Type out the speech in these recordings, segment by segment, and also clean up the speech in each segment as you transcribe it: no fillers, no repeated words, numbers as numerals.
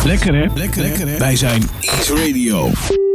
Lekker hè? Lekker hè? Wij zijn Ease Radio.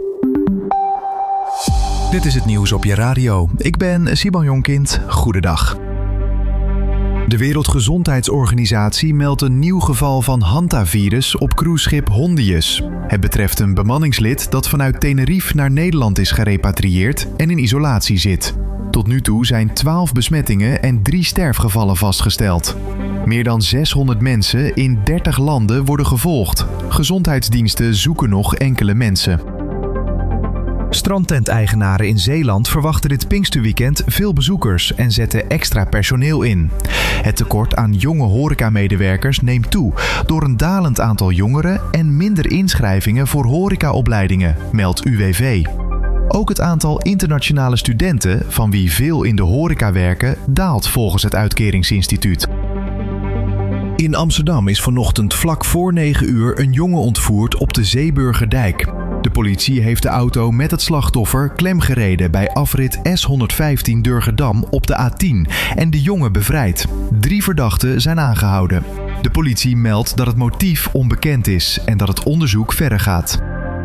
Dit is het nieuws op je radio. Ik ben Simon Jonkind. Goedendag. De Wereldgezondheidsorganisatie meldt een nieuw geval van hantavirus op cruiseschip Hondius. Het betreft een bemanningslid dat vanuit Tenerife naar Nederland is gerepatrieerd en in isolatie zit. Tot nu toe zijn 12 besmettingen en 3 sterfgevallen vastgesteld. Meer dan 600 mensen in 30 landen worden gevolgd. Gezondheidsdiensten zoeken nog enkele mensen. Strandtenteigenaren in Zeeland verwachten dit Pinksterweekend veel bezoekers en zetten extra personeel in. Het tekort aan jonge horecamedewerkers neemt toe door een dalend aantal jongeren en minder inschrijvingen voor horecaopleidingen, meldt UWV. Ook het aantal internationale studenten, van wie veel in de horeca werken, daalt volgens het Uitkeringsinstituut. In Amsterdam is vanochtend vlak voor 9 uur een jongen ontvoerd op de Zeeburgerdijk. De politie heeft de auto met het slachtoffer klemgereden bij afrit S115 Durgerdam op de A10 en de jongen bevrijd. 3 verdachten zijn aangehouden. De politie meldt dat het motief onbekend is en dat het onderzoek verder gaat.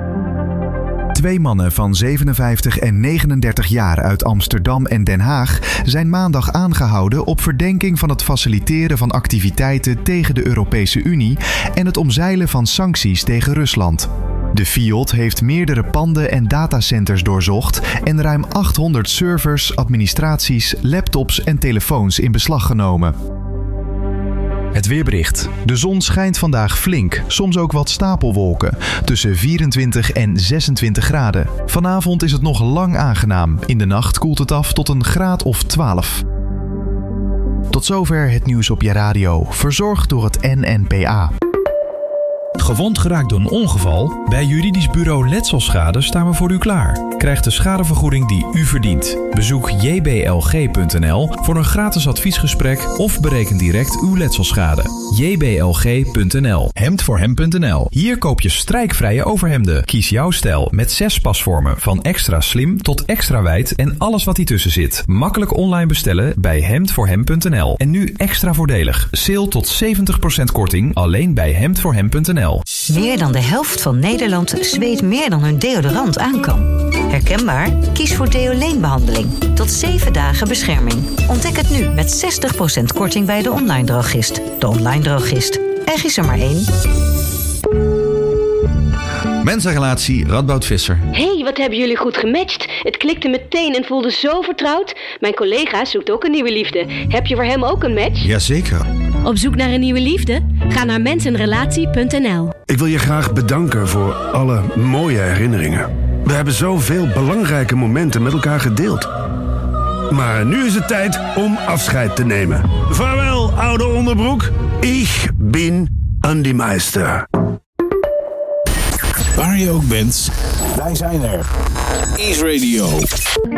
2 mannen van 57 en 39 jaar uit Amsterdam en Den Haag zijn maandag aangehouden op verdenking van het faciliteren van activiteiten tegen de Europese Unie en het omzeilen van sancties tegen Rusland. De FIOD heeft meerdere panden en datacenters doorzocht en ruim 800 servers, administraties, laptops en telefoons in beslag genomen. Het weerbericht. De zon schijnt vandaag flink, soms ook wat stapelwolken, tussen 24 en 26 graden. Vanavond is het nog lang aangenaam. In de nacht koelt het af tot een graad of 12. Tot zover het nieuws op je radio, verzorgd door het NNPA. Gewond geraakt door een ongeval? Bij Juridisch Bureau Letselschade staan we voor u klaar. Krijg de schadevergoeding die u verdient. Bezoek jblg.nl voor een gratis adviesgesprek of bereken direct uw letselschade. jblg.nl. Hemdvoorhem.nl. Hier koop je strijkvrije overhemden. Kies jouw stijl met 6 pasvormen, van extra slim tot extra wijd en alles wat tussen zit. Makkelijk online bestellen bij hemdvoorhem.nl. En nu extra voordelig. Sale tot 70% korting alleen bij hemdvoorhem.nl. Meer dan de helft van Nederland zweet meer dan hun deodorant aan kan. Herkenbaar? Kies voor Deoleen-behandeling. Tot 7 dagen bescherming. Ontdek het nu met 60% korting bij de online drogist. De online drogist. Er is er maar 1. Mensenrelatie Radboud Visser. Hey, wat hebben jullie goed gematcht. Het klikte meteen en voelde zo vertrouwd. Mijn collega zoekt ook een nieuwe liefde. Heb je voor hem ook een match? Jazeker. Op zoek naar een nieuwe liefde? Ga naar mensenrelatie.nl. Ik wil je graag bedanken voor alle mooie herinneringen. We hebben zoveel belangrijke momenten met elkaar gedeeld. Maar nu is het tijd om afscheid te nemen. Vaarwel, oude onderbroek. Ik ben Andy Meister. Waar je ook bent, wij zijn er. Ease Radio.